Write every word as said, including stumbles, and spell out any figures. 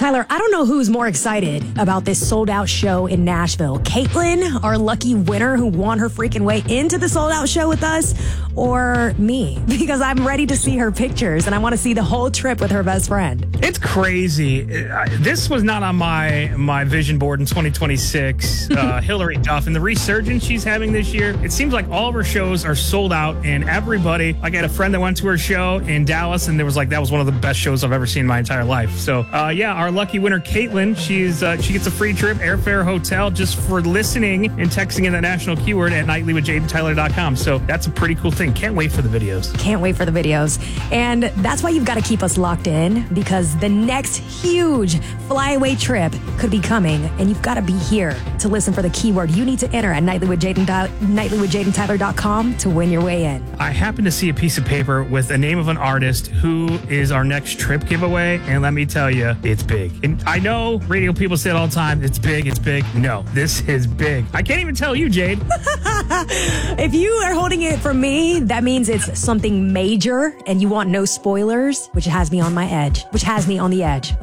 Tyler, I don't know who's more excited about this sold-out show in Nashville. Caitlin, our lucky winner who won her freaking way into the sold-out show with us, or me, because I'm ready to see her pictures and I want to see the whole trip with her best friend. It's crazy. This was not on my my vision board in twenty twenty-six. Uh, Hillary Duff and the resurgence she's having this year. It seems like all of her shows are sold out, and everybody. Like I had a friend that went to her show in Dallas, and there was like that was one of the best shows I've ever seen in my entire life. So uh, yeah, our lucky winner Caitlin, she's uh, she gets a free trip, airfare, hotel, just for listening and texting in the national keyword at nightly with jade and tyler dot com. So that's a pretty cool thing. Can't wait for the videos. Can't wait for the videos. And that's why you've got to keep us locked in, because the next huge flyaway trip could be coming, and you've got to be here to listen for the keyword you need to enter at nightly with jade and tyler dot com to win your way in. I happened to see a piece of paper with the name of an artist who is our next trip giveaway, and let me tell you, it's big. And I know radio people say it all the time, it's big, it's big. No, this is big. I can't even tell you, Jade. If you are holding it from me, that means it's something major, and you want no spoilers, which has me on my edge, which has me on the edge.